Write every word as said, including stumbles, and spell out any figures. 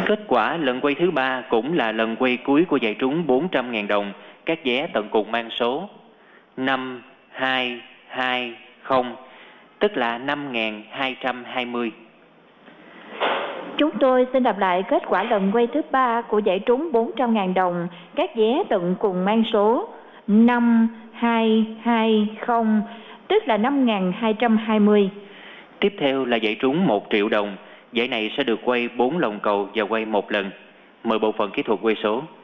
Kết quả lần quay thứ ba cũng là lần quay cuối của giải trúng bốn trăm nghìn đồng, các vé tận cùng mang số năm hai hai không, tức là năm nghìn hai trăm hai mươi. Chúng tôi xin đọc lại kết quả lần quay thứ ba của giải trúng bốn trăm nghìn đồng, các vé tận cùng mang số năm hai hai không, tức là năm nghìn hai trăm hai mươi. Tiếp theo là giải trúng một triệu đồng. Giải này sẽ được quay bốn lòng cầu và quay một lần. Mời bộ phận kỹ thuật quay số.